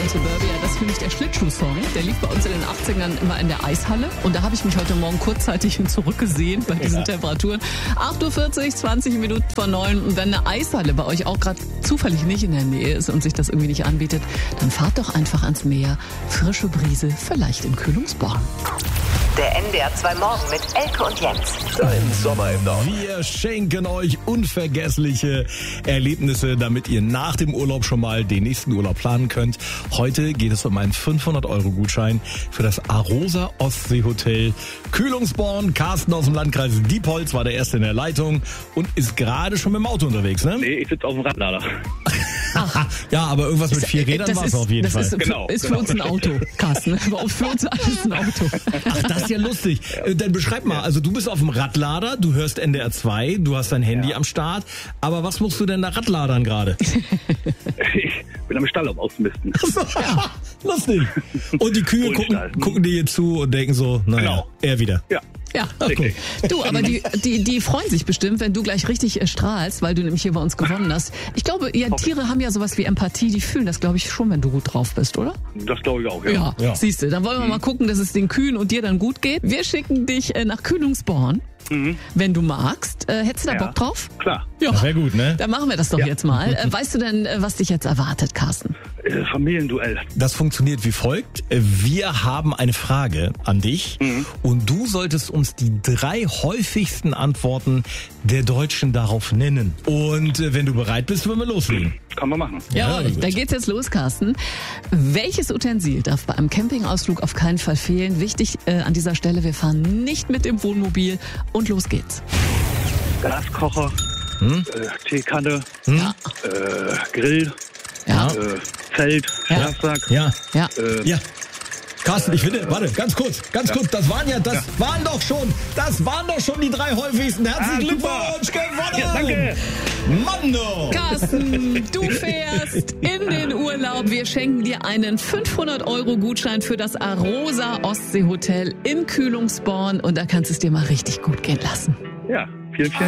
und Suburbia, das ist für mich der Schlittschuh-Song. Der lief bei uns in den 80ern immer in der Eishalle. Und da habe ich mich heute Morgen kurzzeitig zurückgesehen bei diesen Temperaturen. 8.40 Uhr, 20 Minuten vor 9. Und wenn eine Eishalle bei euch auch gerade zufällig nicht in der Nähe ist und sich das irgendwie nicht anbietet, dann fahrt doch einfach ans Meer. Frische Brise, vielleicht in Kühlungsborn. Der NDR 2 Morgen mit Elke und Jens. Dein Sommer im Norden. Wir schenken euch unvergessliche Erlebnisse, damit ihr nach dem Urlaub schon mal den nächsten Urlaub planen könnt. Heute geht es um einen 500-Euro-Gutschein für das Arosa Ostseehotel Kühlungsborn. Carsten aus dem Landkreis Diepholz war der Erste in der Leitung und ist gerade schon mit dem Auto unterwegs, ne? Nee, ich sitze auf dem Radlader. Ja, aber irgendwas mit 4 Rädern war es auf jeden Fall. Ist für uns ein Auto, Carsten. Für uns alles ein Auto. Ach, das ist ja lustig. Dann beschreib mal, also du bist auf dem Radlader, du hörst NDR 2, du hast dein Handy am Start, aber was musst du denn da Radladern gerade? Ich bin am Stall auszumisten. Ja, lustig. Und die Kühe gucken dir hier zu und denken so, naja, er wieder. Ja. Ja, okay. Du, aber die freuen sich bestimmt, wenn du gleich richtig strahlst, weil du nämlich hier bei uns gewonnen hast. Ich glaube, Tiere haben ja sowas wie Empathie, die fühlen das, glaube ich, schon, wenn du gut drauf bist, oder? Das glaube ich auch, Ja. Siehst du, dann wollen wir mal gucken, dass es den Kühen und dir dann gut geht. Wir schicken dich nach Kühlungsborn, wenn du magst. Hättest du da Bock drauf? Klar. Ja, wäre gut, ne? Dann machen wir das doch jetzt mal. Weißt du denn, was dich jetzt erwartet, Carsten? Familienduell. Das funktioniert wie folgt. Wir haben eine Frage an dich und du solltest uns die 3 häufigsten Antworten der Deutschen darauf nennen. Und wenn du bereit bist, wollen wir loslegen. Kann man machen. Ja, da geht's jetzt los, Carsten. Welches Utensil darf bei einem Campingausflug auf keinen Fall fehlen? Wichtig an dieser Stelle, wir fahren nicht mit dem Wohnmobil und los geht's. Gaskocher, Teekanne, Grill, Zelt, Schlafsack. Ja. Ja. Carsten, ich finde, warte, ganz kurz, das waren doch schon die 3 häufigsten. Herzlichen Glückwunsch, gewonnen! Ja, danke! Mando! Carsten, du fährst in den Urlaub. Wir schenken dir einen 500-Euro-Gutschein für das Arosa Ostseehotel in Kühlungsborn und da kannst du es dir mal richtig gut gehen lassen. Ja, vielen